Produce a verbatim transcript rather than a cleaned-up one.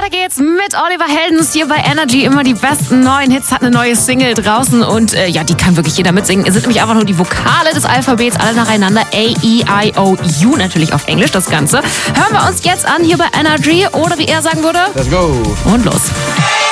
Weiter geht's mit Oliver Heldens hier bei Energy. Immer die besten neuen Hits, hat eine neue Single draußen und äh, ja, die kann wirklich jeder mitsingen. Es sind nämlich einfach nur die Vokale des Alphabets, alle nacheinander. A, E, I, O, U, natürlich auf Englisch das Ganze. Hören wir uns jetzt an hier bei Energy oder wie er sagen würde. Let's go. Und los.